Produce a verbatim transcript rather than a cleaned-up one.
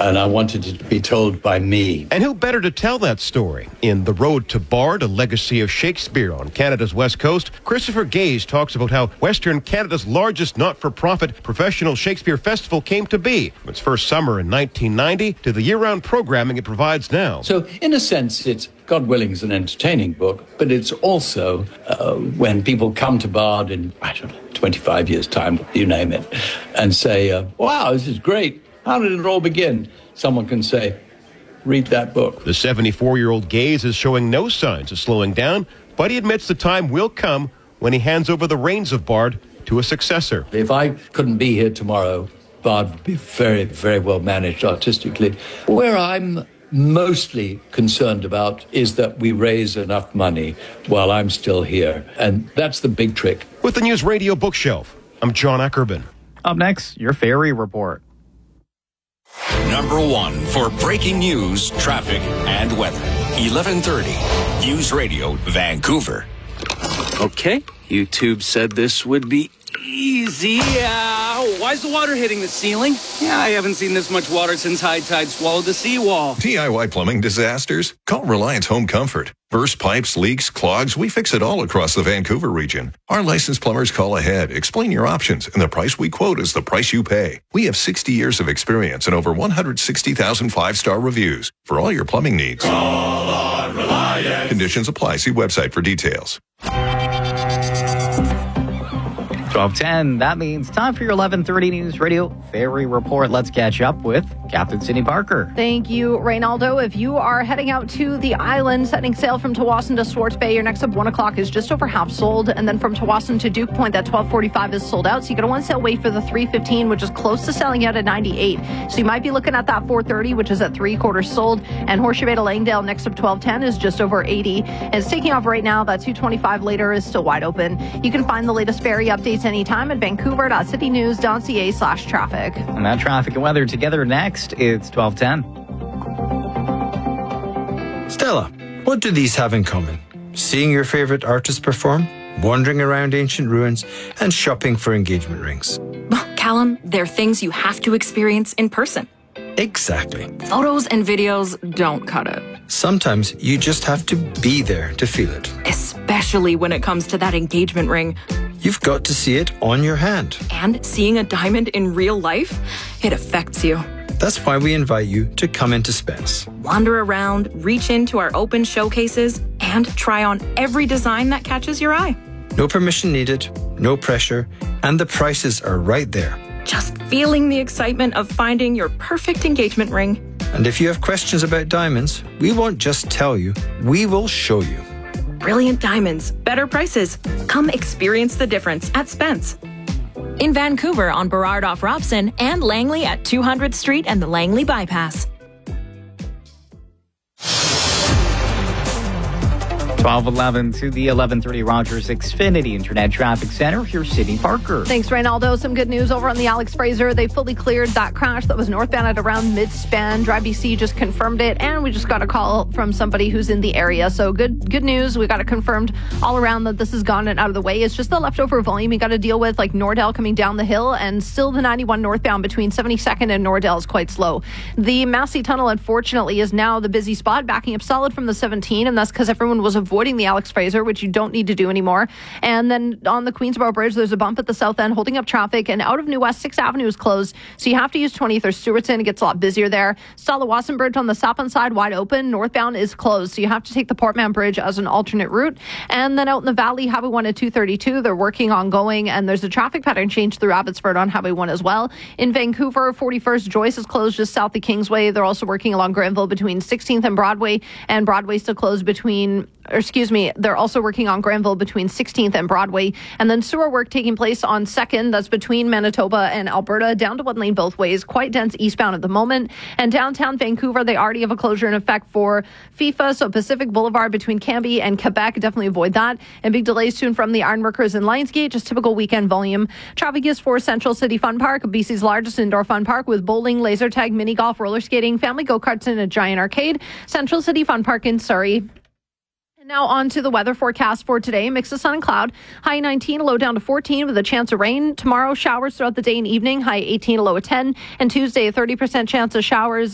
and I wanted it to be told by me. And who better to tell that story? In The Road to Bard, A Legacy of Shakespeare on Canada's West Coast, Christopher Gage talks about how Western Canada's largest not-for-profit professional Shakespeare festival came to be, from its first summer in nineteen ninety to the year-round programming it provides now. So, in a sense, it's, God willing, is an entertaining book, but it's also uh, when people come to Bard in, I don't know, twenty-five years' time, you name it, and say, uh, wow, this is great. How did it all begin? Someone can say, read that book. The seventy-four-year-old Gaze is showing no signs of slowing down, but he admits the time will come when he hands over the reins of Bard to a successor. If I couldn't be here tomorrow, Bard would be very, very well managed artistically. Where I'm mostly concerned about is that we raise enough money while I'm still here. And that's the big trick. With the News Radio Bookshelf, I'm John Ackerman. Up next, your Ferry Report. Number one for breaking news, traffic, and weather. eleven thirty, News Radio, Vancouver. Okay, YouTube said this would be easy. Uh, why is the water hitting the ceiling? Yeah, I haven't seen this much water since high tide swallowed the seawall. D I Y plumbing disasters? Call Reliance Home Comfort. Burst pipes, leaks, clogs, we fix it all across the Vancouver region. Our licensed plumbers call ahead, explain your options, and the price we quote is the price you pay. We have sixty years of experience and over one hundred sixty thousand five-star reviews for all your plumbing needs. Call on Reliance. Conditions apply. See website for details. twelve ten, that means time for your eleven thirty News Radio Ferry Report. Let's catch up with Captain Sydney Parker. Thank you, Reynaldo. If you are heading out to the island, setting sail from Tawasin to Swartz Bay, your next up one o'clock is just over half sold. And then from Tawasin to Duke Point, that twelve forty-five is sold out. So you're going to want to sail wait for the three fifteen, which is close to selling out at ninety-eight. So you might be looking at that four thirty, which is at three quarters sold. And Horseshoe Bay to Langdale, next up twelve ten, is just over eighty. And it's taking off right now. That two twenty-five later is still wide open. You can find the latest ferry updates anytime at vancouver dot city news dot c a slash traffic. And that traffic and weather together next. It's twelve ten. Stella, what do these have in common? Seeing your favorite artist perform, wandering around ancient ruins, and shopping for engagement rings. Callum, they're things you have to experience in person. Exactly. Photos and videos don't cut it. Sometimes you just have to be there to feel it. Especially when it comes to that engagement ring. You've got to see it on your hand. And seeing a diamond in real life, it affects you. That's why we invite you to come into Spence. Wander around, reach into our open showcases, and try on every design that catches your eye. No permission needed, no pressure, and the prices are right there. Just feeling the excitement of finding your perfect engagement ring. And if you have questions about diamonds, we won't just tell you, we will show you. Brilliant diamonds, better prices. Come experience the difference at Spence. In Vancouver on Burrard off Robson and Langley at two hundredth Street and the Langley Bypass. twelve eleven to the eleven thirty Rogers Xfinity Internet Traffic Center. Here's Sydney Parker. Thanks, Reynaldo. Some good news over on the Alex Fraser. They fully cleared that crash that was northbound at around mid-span. Drive B C just confirmed it, and we just got a call from somebody who's in the area. So good good news. We got it confirmed all around that this is gone and out of the way. It's just the leftover volume you got to deal with, like Nordell coming down the hill, and still the ninety-one northbound between seventy-second and Nordell is quite slow. The Massey Tunnel, unfortunately, is now the busy spot, backing up solid from the seventeen, and that's because everyone was avoiding avoiding the Alex Fraser, which you don't need to do anymore. And then on the Queensboro Bridge, there's a bump at the south end holding up traffic, and out of New West, sixth Avenue is closed, so you have to use twentieth or Stewartson. It gets a lot busier there. Stala-Wasson Bridge on the Sapon side, wide open. Northbound is closed, so you have to take the Portman Bridge as an alternate route. And then out in the valley, Highway one at two thirty-two, they're working on going, and there's a traffic pattern change through Abbotsford on Highway one as well. In Vancouver, forty-first Joyce is closed just south of Kingsway. They're also working along Granville between sixteenth and Broadway, and Broadway still closed between, or excuse me, they're also working on Granville between sixteenth and Broadway. And then sewer work taking place on second, that's between Manitoba and Alberta, down to one lane both ways, quite dense eastbound at the moment. And downtown Vancouver, they already have a closure in effect for FIFA, so Pacific Boulevard between Cambie and Quebec, definitely avoid that. And big delays soon from the Ironworkers and Lionsgate, just typical weekend volume. Traffic is for Central City Fun Park, B C's largest indoor fun park, with bowling, laser tag, mini golf, roller skating, family go-karts, and a giant arcade. Central City Fun Park in Surrey. Now on to the weather forecast for today. Mix of sun and cloud. High nineteen, a low down to fourteen with a chance of rain. Tomorrow, showers throughout the day and evening. High eighteen, a low of ten. And Tuesday, a thirty percent chance of showers.